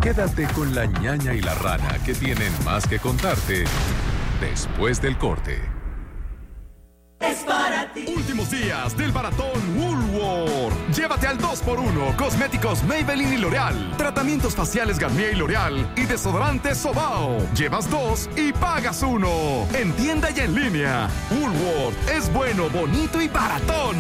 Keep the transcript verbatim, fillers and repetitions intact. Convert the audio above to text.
Quédate con la ñaña y la rana, que tienen más que contarte después del corte. Es para ti. Últimos días del maratón Woolworth. Llévate al dos por uno cosméticos Maybelline y L'Oreal, tratamientos faciales Garnier y L'Oreal y desodorantes Sobao. Llevas dos y pagas uno. En tienda y en línea. Woolworth es bueno, bonito y baratón.